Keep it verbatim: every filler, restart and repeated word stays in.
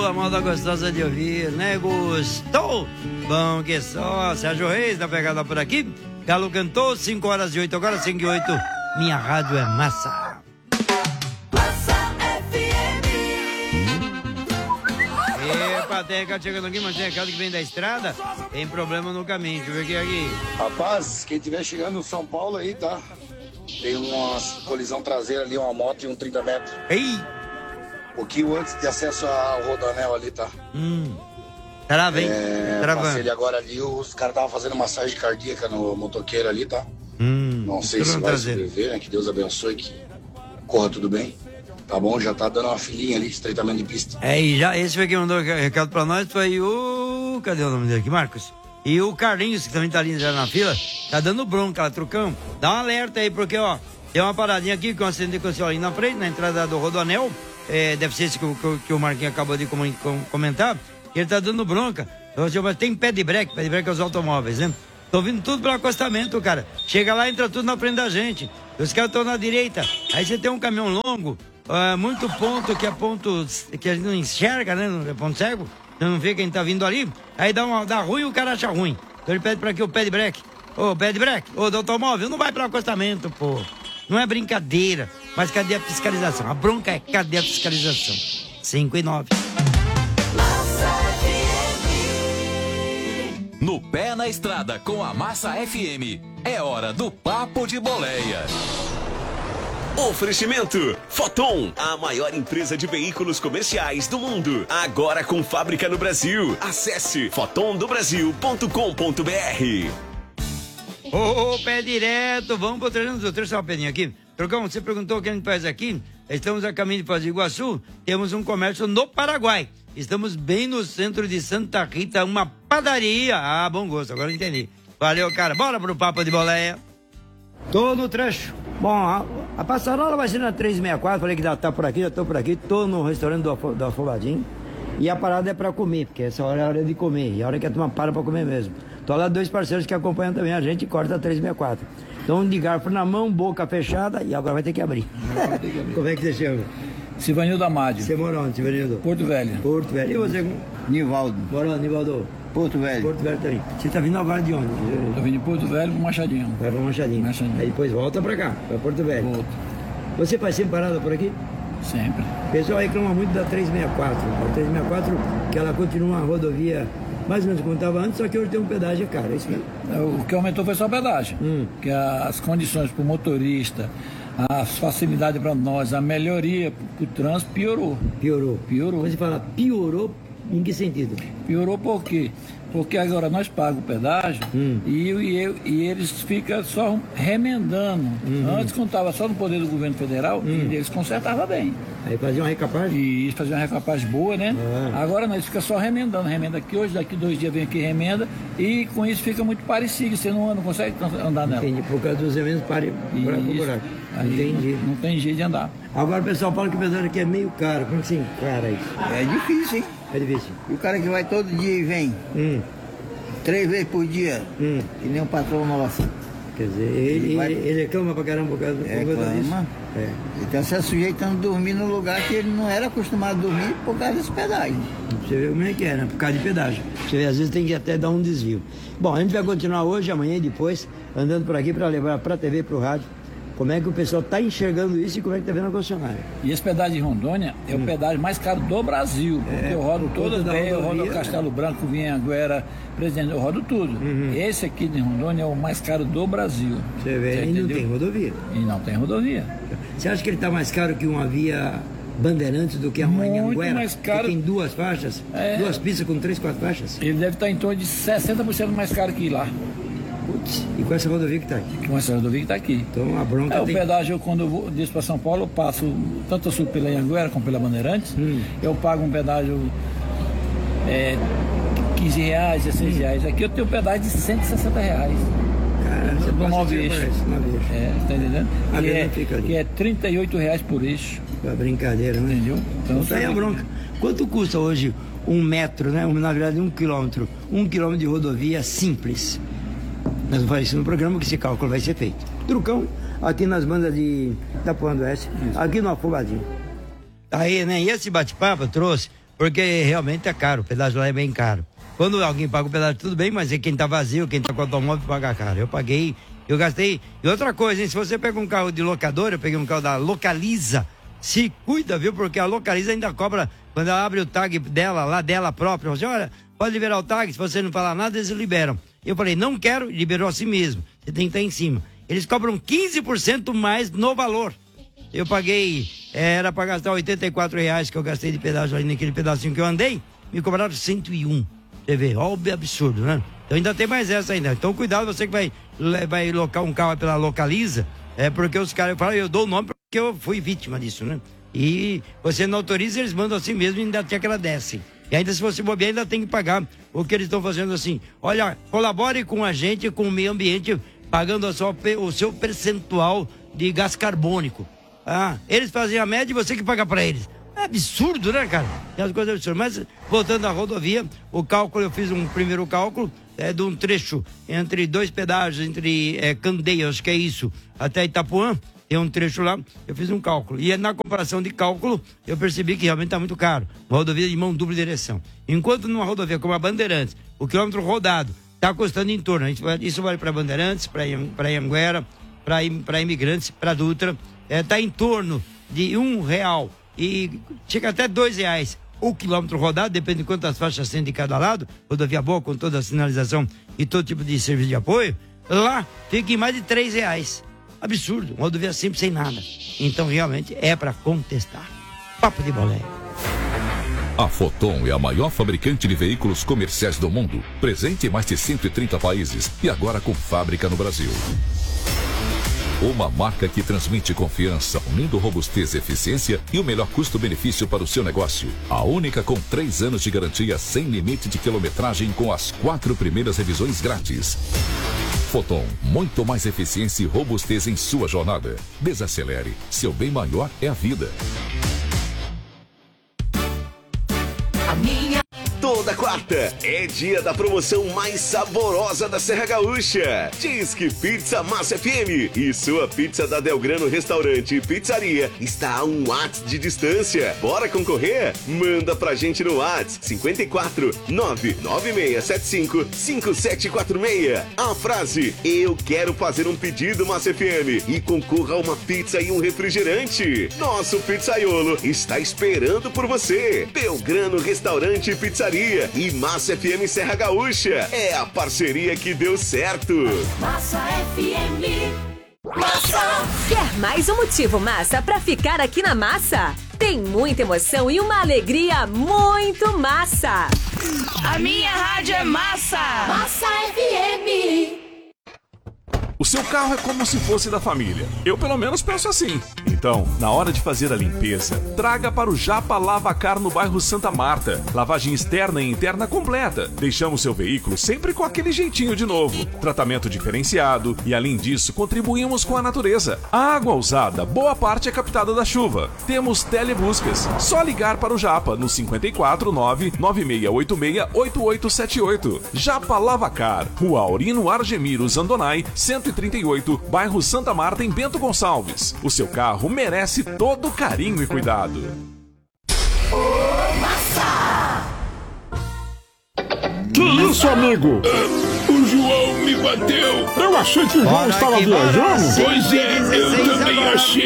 boa, moda gostosa de ouvir, né? Gostou? Bom que só. Sérgio Reis da pegada por aqui. Galo cantou, cinco horas e oito, agora cinco e oito. Minha rádio é massa. Massa F M. Epa, tem recado chegando aqui, mas tem recado que vem da estrada. Tem problema no caminho, deixa eu ver aqui, aqui. Rapaz, quem estiver chegando no São Paulo aí, tá? Tem uma colisão traseira ali, uma moto e um trinta metros. Ei! Um pouquinho antes de acesso ao Rodoanel ali, tá? Hum. Trava, hein? É, Travando. passei ali agora ali, os caras estavam fazendo massagem cardíaca no motoqueiro ali, tá? Hum. Não sei se vai traseiro. sobreviver, né? Que Deus abençoe, que corra tudo bem. Tá bom? Já tá dando uma filinha ali, estreitamento de pista. É, e já, esse foi quem mandou recado pra nós, foi o... Cadê o nome dele aqui? Marcos. E o Carlinhos, que também tá ali já na fila, tá dando bronca lá, Trucão. Dá um alerta aí, porque, ó, tem uma paradinha aqui com um acidente com o senhor ali na frente, na entrada do Rodoanel. É, deve ser esse que, que, que o Marquinhos acabou de comentar. Ele tá dando bronca. Eu falei, mas tem pé de breque, pé de breque é os automóveis, né? Tô vindo tudo pelo acostamento, cara. Chega lá, entra tudo na frente da gente. Os caras estão na direita. Aí você tem um caminhão longo, uh, muito ponto, que é ponto que a gente não enxerga, né? É ponto cego. Você não vê quem tá vindo ali. Aí dá, uma, dá ruim e o cara acha ruim. Então ele pede pra aqui o pé de breque. Ô, pé de breque, ô, do automóvel, não vai pro acostamento, pô. Não é brincadeira. Mas cadê a fiscalização? A bronca é cadê a fiscalização? cinco e nove. No Pé na Estrada com a Massa F M. É hora do Papo de Boleia. Oferecimento Foton, a maior empresa de veículos comerciais do mundo. Agora com fábrica no Brasil. Acesse foton do brasil ponto com ponto b r. Ô, oh, pé direto, vamos pro treino do terço, só um pedinho aqui. Trocão, você perguntou o que a gente faz aqui? Estamos a caminho de Foz do Iguaçu, temos um comércio no Paraguai. Estamos bem no centro de Santa Rita, uma padaria. Ah, bom gosto, agora eu entendi. Valeu, cara. Bora pro Papo de Boleia. Tô no trecho. Bom, a, a passarola vai ser na trezentos e sessenta e quatro, falei que já tá por aqui, já tô por aqui. Tô no restaurante do, do Afobadinho. E a parada é pra comer, porque essa hora é a hora de comer. E a hora que a turma para pra comer mesmo. Tô lá dois parceiros que acompanham também a gente e corta a trezentos e sessenta e quatro. Então, de garfo na mão, boca fechada e agora vai ter que abrir. Ter que abrir. Como é que você chama? Sivanildo Amade. Você mora onde, Sivanildo? Porto Velho. Porto Velho. E você? Nivaldo. Mora onde, Nivaldo? Porto Velho. Porto Velho também. Você tá vindo agora de onde? Tô vindo de Porto Velho pro Machadinho. Vai pro Machadinho. Machadinho. Aí depois volta pra cá, pra Porto Velho. Volto. Você faz sempre parada por aqui? Sempre. O pessoal reclama muito da trezentos e sessenta e quatro. A trezentos e sessenta e quatro, que ela continua uma rodovia mais ou menos como estava antes, só que hoje tem um pedágio caro, é isso mesmo? O que aumentou foi só o pedágio. Hum. Que as condições para o motorista, as facilidades para nós, a melhoria para o trânsito piorou. Piorou. Piorou. Quando você fala piorou, em que sentido? Piorou por quê? Porque agora nós pagamos o pedágio hum. e, e, e eles ficam só remendando. Uhum. Antes, quando estava só no poder do governo federal, hum. eles consertavam bem. Aí faziam uma recapagem? E faziam uma recapagem boa, né? Ah. Agora nós ficamos só remendando. Remenda aqui hoje, daqui dois dias vem aqui remenda. E com isso fica muito parecido. Você não, não consegue andar nela. Entendi. Por causa dos eventos, pare para buraco. Entendi. Não tem jeito de andar. Agora o pessoal fala que o pedágio aqui é meio caro. Como que você encara isso? É difícil, hein? É difícil. E o cara que vai todo dia e vem, hum. três vezes por dia, hum. que nem um patrão nosso. Quer dizer, ele, ele, vai... ele reclama pra caramba por causa do é, clama. É. Então se sujeitando a dormir num lugar que ele não era acostumado a dormir por causa desse pedágio. Você vê como é que é, né? Por causa de pedágio. Você vê, às vezes tem que até dar um desvio. Bom, a gente vai continuar hoje, amanhã e depois, andando por aqui para levar pra T V e pro rádio. Como é que o pessoal está enxergando isso e como é que está vendo a concessionária? E esse pedágio de Rondônia é hum. o pedágio mais caro do Brasil. Porque é, eu rodo todas, bem, eu rodo Castelo Branco, Vinhanguera, Presidente, eu rodo tudo. Uhum. Esse aqui de Rondônia é o mais caro do Brasil. Você vê, e não tem rodovia. E não tem rodovia. Você acha que ele está mais caro que uma via Bandeirantes do que a Vinhanguera? Mais caro. Que tem duas faixas, é... duas pistas com três, quatro faixas? Ele deve estar em torno de sessenta por cento mais caro que lá. Putz, e com essa rodovia que está aqui? Com essa rodovia que está aqui. Então a bronca é, tem... O pedágio, eu, quando eu vou desço para São Paulo, eu passo, tanto eu subo pela Anhanguera como pela Bandeirantes, hum. eu pago um pedágio é, quinze reais, dezesseis hum. reais. Aqui eu tenho um pedágio de cento e sessenta reais. Cara, você no nove eixos. É, tá entendendo? A que, é, que é trinta e oito reais por eixo. É brincadeira, né? Entendeu? Então tá aí a bronca. Quanto custa hoje um metro, né? Na verdade, um quilômetro. Um quilômetro de rodovia simples. Nós vamos fazer isso no programa que esse cálculo vai ser feito. Trucão, aqui nas bandas de Itapuã do Oeste, aqui no Afobadinho. Aí, né? E esse bate-papo trouxe porque realmente é caro, o pedágio lá é bem caro. Quando alguém paga o pedágio, tudo bem, mas é quem tá vazio, quem tá com o automóvel paga caro. Eu paguei, eu gastei. E outra coisa, hein, se você pega um carro de locadora, eu peguei um carro da Localiza, se cuida, viu, porque a Localiza ainda cobra, quando ela abre o tag dela, lá dela própria, você, olha, pode liberar o tag, se você não falar nada, eles liberam. Eu falei, não quero, liberou a si mesmo, você tem que estar em cima. Eles cobram quinze por cento mais no valor. Eu paguei, era para gastar oitenta e quatro reais que eu gastei de pedágio ali naquele pedacinho que eu andei, me cobraram cento e um. Você vê, óbvio, absurdo, né? Então ainda tem mais essa ainda. Então cuidado, você que vai, vai locar um carro pela Localiza, é porque os caras falam, eu dou o nome porque eu fui vítima disso, né? E você não autoriza, eles mandam assim mesmo e ainda tem aquela desce. E ainda se você bobear, ainda tem que pagar o que eles estão fazendo assim. Olha, colabore com a gente, com o meio ambiente, pagando a sua, o seu percentual de gás carbônico. Ah, eles fazem a média e você que paga pra eles. É absurdo, né, cara? É as coisas absurdas. Mas, voltando à rodovia, o cálculo, eu fiz um primeiro cálculo é, de um trecho entre dois pedágios, entre é, Candeias, acho que é isso, até Itapuã, tem um trecho lá, eu fiz um cálculo. E na comparação de cálculo, eu percebi que realmente está muito caro. Uma rodovia de mão dupla direção. Enquanto numa rodovia como a Bandeirantes, o quilômetro rodado está custando em torno, isso vale para Bandeirantes, para Anhanguera, para Imigrantes, para Dutra, está é, em torno de um real e chega até dois reais o quilômetro rodado, depende de quantas faixas tem de cada lado, rodovia boa com toda a sinalização e todo tipo de serviço de apoio, lá fica em mais de três reais. Absurdo, uma rodovia simples sem nada. Então realmente é para contestar. Papo de boleia. A Foton é a maior fabricante de veículos comerciais do mundo, presente em mais de cento e trinta países e agora com fábrica no Brasil. Uma marca que transmite confiança, unindo robustez e eficiência e o melhor custo-benefício para o seu negócio. A única com três anos de garantia sem limite de quilometragem com as quatro primeiras revisões grátis. Foton, muito mais eficiência e robustez em sua jornada. Desacelere, seu bem maior é a vida. A minha... Toda quarta é dia da promoção mais saborosa da Serra Gaúcha. Disque Pizza Massa F M e sua pizza da Delgrano Restaurante e Pizzaria está a um WhatsApp de distância. Bora concorrer? Manda pra gente no WhatsApp cinco quatro nove nove seis sete cinco cinco sete quatro seis. A frase eu quero fazer um pedido Massa F M e concorra a uma pizza e um refrigerante. Nosso pizzaiolo está esperando por você. Delgrano Restaurante e Pizzaria e Massa F M Serra Gaúcha. É a parceria que deu certo. Massa F M. Massa. Quer mais um motivo, Massa, pra ficar aqui na Massa? Tem muita emoção e uma alegria muito massa. A minha rádio é Massa. Massa F M. O seu carro é como se fosse da família. Eu, pelo menos, penso assim. Então, na hora de fazer a limpeza, traga para o Japa Lavacar no bairro Santa Marta. Lavagem externa e interna completa. Deixamos seu veículo sempre com aquele jeitinho de novo. Tratamento diferenciado e, além disso, contribuímos com a natureza. A água usada, boa parte é captada da chuva. Temos telebuscas. Só ligar para o Japa no cinco quatro nove nove seis oito seis oito oito sete oito. Japa Lavacar, Rua Aurino Argemiro Zandonai, cento e trinta e oito, bairro Santa Marta, em Bento Gonçalves. O seu carro merece todo carinho e cuidado. Ô, Massa! Que isso, amigo? O João me bateu. Eu achei que o João estava viajando. Pois é, eu também achei.